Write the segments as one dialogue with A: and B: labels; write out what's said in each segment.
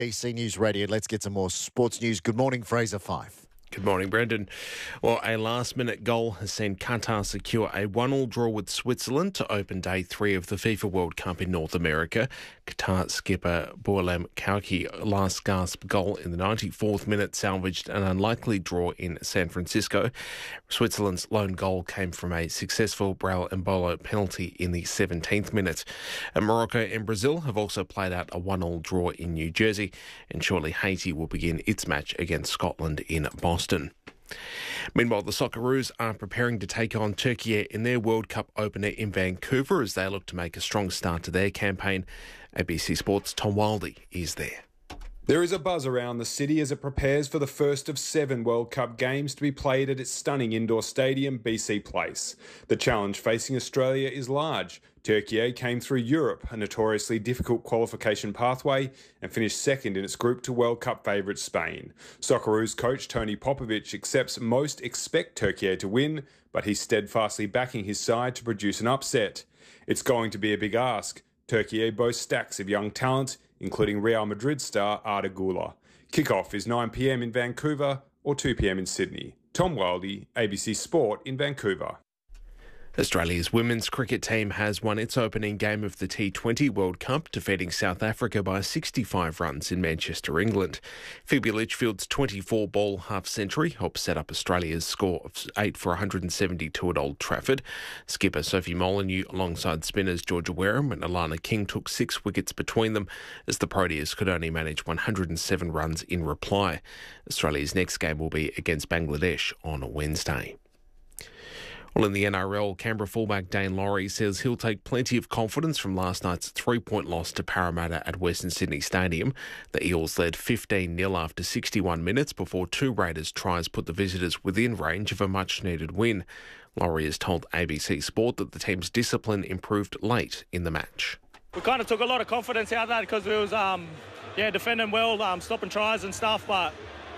A: ABC News Radio. Let's get some more sports news. Good morning, Fraser Fife.
B: Good morning, Brendan. Well, a last-minute goal has seen Qatar secure a 1-1 draw with Switzerland to open Day 3 of the FIFA World Cup in North America. Qatar skipper Bourlem Kauki last-gasp goal in the 94th minute salvaged an unlikely draw in San Francisco. Switzerland's lone goal came from a successful Brau Embolo penalty in the 17th minute. Morocco and Brazil have also played out a 1-1 draw in New Jersey, and shortly Haiti will begin its match against Scotland in Boston. Meanwhile, the Socceroos are preparing to take on Turkey in their World Cup opener in Vancouver as they look to make a strong start to their campaign. ABC Sports' Tom Wildey is there.
C: There is a buzz around the city as it prepares for the first of 7 World Cup games to be played at its stunning indoor stadium, BC Place. The challenge facing Australia is large. Turkey came through Europe, a notoriously difficult qualification pathway, and finished second in its group to World Cup favourite Spain. Socceroos coach Tony Popovic accepts most expect Turkey to win, but he's steadfastly backing his side to produce an upset. It's going to be a big ask. Turkey boasts stacks of young talent, including Real Madrid star Arda Güler. Kickoff is 9 p.m. in Vancouver or 2 p.m. in Sydney. Tom Wildey, ABC Sport in Vancouver.
B: Australia's women's cricket team has won its opening game of the T20 World Cup, defeating South Africa by 65 runs in Manchester, England. Phoebe Litchfield's 24-ball half-century helped set up Australia's score of 8 for 172 at Old Trafford. Skipper Sophie Molyneux alongside spinners Georgia Wareham and Alana King took 6 wickets between them as the Proteas could only manage 107 runs in reply. Australia's next game will be against Bangladesh on Wednesday. Well, in the NRL, Canberra fullback Dane Laurie says he'll take plenty of confidence from last night's 3-point loss to Parramatta at Western Sydney Stadium. The Eels led 15-0 after 61 minutes before 2 Raiders tries put the visitors within range of a much-needed win. Laurie has told ABC Sport that the team's discipline improved late in the match.
D: We kind of took a lot of confidence out of that because we was defending well, stopping tries and stuff, but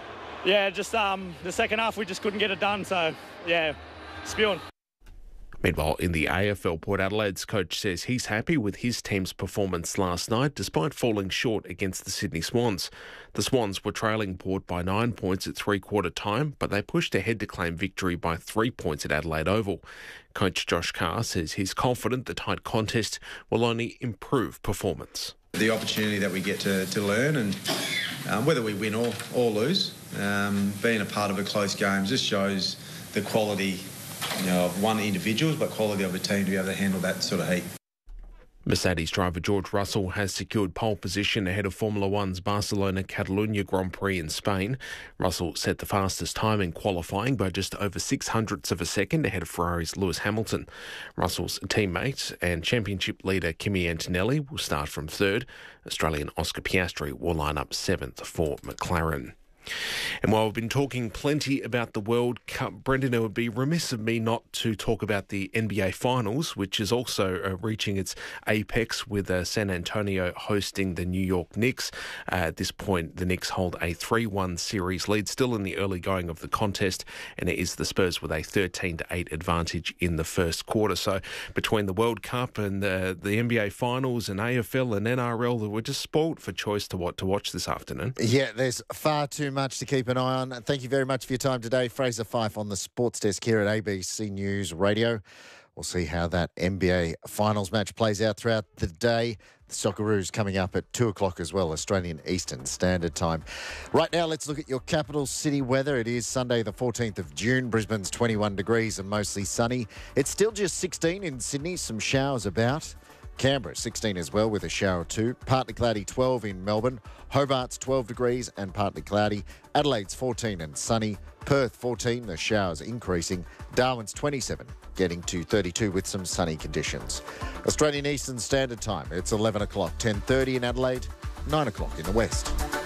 D: just the second half we just couldn't get it done, so spewing.
B: Meanwhile, in the AFL, Port Adelaide's coach says he's happy with his team's performance last night, despite falling short against the Sydney Swans. The Swans were trailing Port by 9 points at three-quarter time, but they pushed ahead to claim victory by 3 points at Adelaide Oval. Coach Josh Carr says he's confident the tight contest will only improve performance.
E: The opportunity that we get to learn, and whether we win or lose, being a part of a close game just shows the quality of one individual, but quality of a team to be able to handle that sort of heat.
B: Mercedes driver George Russell has secured pole position ahead of Formula One's Barcelona-Catalunya Grand Prix in Spain. Russell set the fastest time in qualifying by just over 0.06 of a second ahead of Ferrari's Lewis Hamilton. Russell's teammate and championship leader Kimi Antonelli will start from third. Australian Oscar Piastri will line up 7th for McLaren. And while we've been talking plenty about the World Cup, Brendan, it would be remiss of me not to talk about the NBA Finals, which is also reaching its apex with San Antonio hosting the New York Knicks. At this point, the Knicks hold a 3-1 series lead, still in the early going of the contest, and it is the Spurs with a 13-8 advantage in the first quarter. So between the World Cup and the NBA Finals and AFL and NRL, we're just spoilt for choice to what to watch this afternoon.
A: Yeah, there's far too much to keep an eye on. Thank you very much for your time today. Fraser Fife on the sports desk here at ABC News Radio. We'll see how that NBA Finals match plays out throughout the day. The Socceroos coming up at 2 o'clock as well, Australian Eastern Standard Time. Right now, let's look at your capital city weather. It is Sunday the 14th of June. Brisbane's 21 degrees and mostly sunny. It's still just 16 in Sydney, some showers about. Canberra, 16 as well with a shower or two. Partly cloudy, 12 in Melbourne. Hobart's 12 degrees and partly cloudy. Adelaide's 14 and sunny. Perth, 14, the showers increasing. Darwin's 27, getting to 32 with some sunny conditions. Australian Eastern Standard Time, it's 11 o'clock, 10:30 in Adelaide, 9 o'clock in the west.